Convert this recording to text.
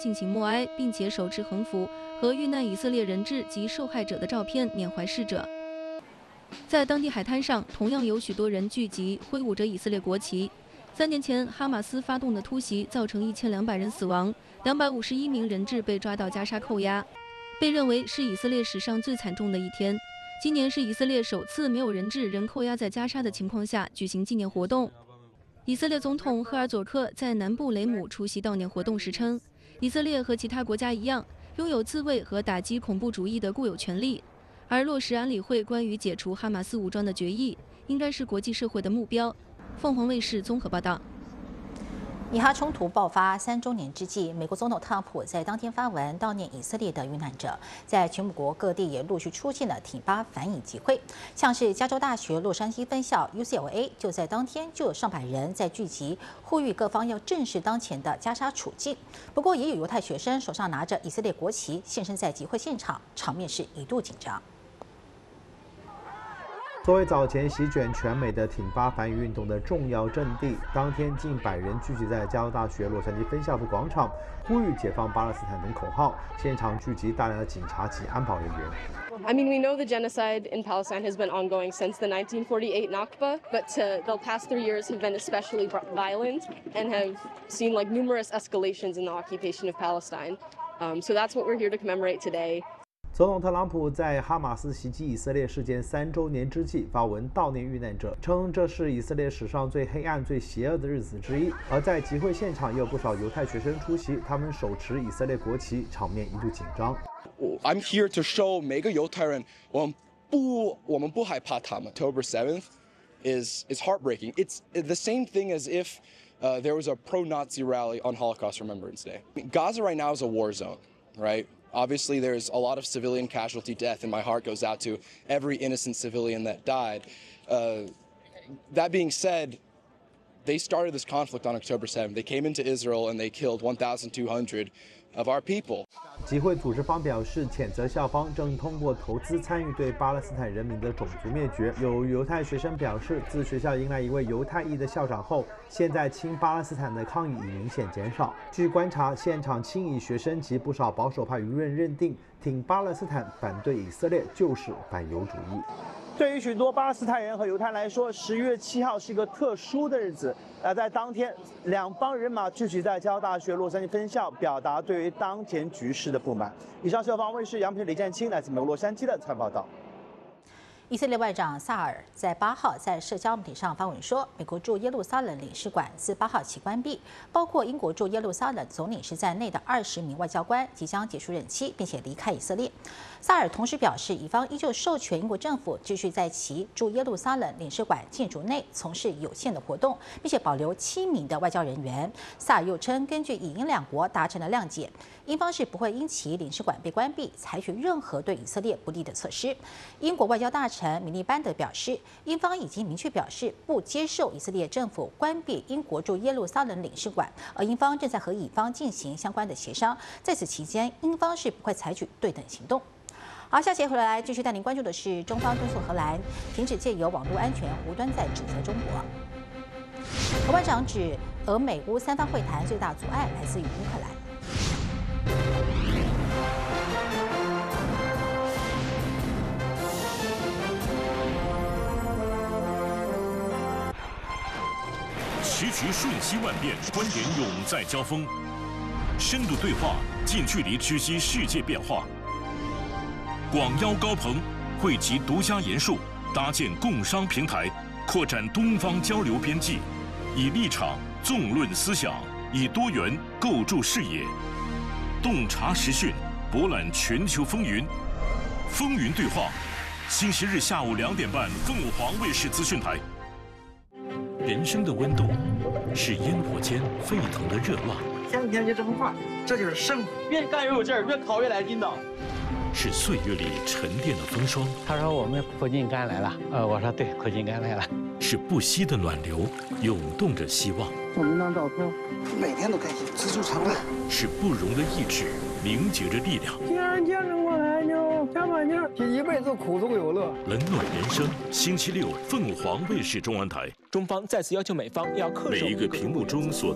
进行默哀，并且手持横幅和遇难以色列人质及受害者的照片缅怀逝者。在当地海滩上，同样有许多人聚集，挥舞着以色列国旗。3年前，哈马斯发动的突袭造成1200人死亡，251名人质被抓到加沙扣押，被认为是以色列史上最惨重的一天。今年是以色列首次没有人质仍扣押在加沙的情况下举行纪念活动。以色列总统赫尔佐克在南部雷姆出席悼念活动时称，以色列和其他国家一样，拥有自卫和打击恐怖主义的固有权利，而落实安理会关于解除哈马斯武装的决议，应该是国际社会的目标。凤凰卫视综合报道。 以哈冲突爆发3周年之际，美国总统特朗普在当天发文悼念以色列的遇难者，在全国各地也陆续出现了挺巴反以集会，像是加州大学洛杉矶分校 UCLA 就在当天就有上百人在聚集，呼吁各方要正视当前的加沙处境。不过，也有犹太学生手上拿着以色列国旗现身在集会现场，场面是一度紧张。 作为早前席卷全美的挺巴反以运动的重要阵地，当天近100人聚集在加州大学洛杉矶分校的广场，呼吁解放巴勒斯坦等口号，现场聚集大量的警察及安保人员。 I mean, we know the genocide in Palestine has been ongoing since the 1948 Nakba, but the past 3 years have been especially violent and have seen like numerous escalations in the occupation of Palestine. So that's what we're here to commemorate today. 总统特朗普在哈马斯袭击以色列事件3周年之际发文悼念遇难者，称这是以色列史上最黑暗、最邪恶的日子之一。而在集会现场也有不少犹太学生出席，他们手持以色列国旗，场面一度紧张。 I'm here to show 每个犹太人，我们不害怕他们。October 7th is heartbreaking. It's the same thing as if there was a pro-Nazi rally on Holocaust Remembrance Day. Gaza right now is a war zone, right? Obviously, there's a lot of civilian casualty death, and my heart goes out to every innocent civilian that died. That being said, they started this conflict on October 7th. They came into Israel and they killed 1,200 of our people. 集会组织方表示，谴责校方正通过投资参与对巴勒斯坦人民的种族灭绝。有犹太学生表示，自学校迎来一位犹太裔的校长后，现在亲巴勒斯坦的抗议已明显减少。据观察，现场亲以学生及不少保守派舆论认定，挺巴勒斯坦、反对以色列就是反犹主义。 对于许多巴勒斯坦人和犹太来说，10月7号是一个特殊的日子。在当天，两帮人马聚集在加州大学洛杉矶分校，表达对于当前局势的不满。以上是凤凰卫视杨平、李建清来自美国洛杉矶的采访报道。 以色列外长萨尔在8号在社交媒体上发文说，美国驻耶路撒冷领事馆自8号起关闭，包括英国驻耶路撒冷总领事在内的20名外交官即将结束任期，并且离开以色列。萨尔同时表示，以方依旧授权英国政府继续在其驻耶路撒冷领事馆建筑内从事有限的活动，并且保留7名的外交人员。萨尔又称，根据以英两国达成的谅解，英方是不会因其领事馆被关闭采取任何对以色列不利的措施。英国外交大臣米利班德表示，英方已经明确表示不接受以色列政府关闭英国驻耶路撒冷领事馆，而英方正在和以方进行相关的协商。在此期间，英方是不会采取对等行动。好，下节回来继续带您关注的是，中方敦促荷兰停止借由网络安全无端在指责中国。荷官长指，俄美乌3方会谈最大阻碍来自于乌克兰。 时局瞬息万变，观点永在交锋，深度对话，近距离知悉世界变化。广邀高朋，汇集独家研述，搭建共商平台，扩展东方交流边际，以立场纵论思想，以多元构筑视野，洞察时讯，博览全球风云。风云对话，星期日下午2点半，凤凰卫视资讯台。 人生的温度是烟火间沸腾的热浪， 前几天就这么话，这就是生活。越干越有劲儿，越考越来劲道。 是岁月里沉淀的风霜。 他说我们苦尽甘来了，我说对，苦尽甘来了。 是不息的暖流，涌动着希望。 我们当照片，每天都开心，知足常乐。 是不容的意志，凝结着力量。 既然坚持过来，就加把劲儿，这一辈子苦中有乐。 冷暖人生，星期六凤凰卫视中文台。 中方再次要求美方要恪守每一个屏幕中所。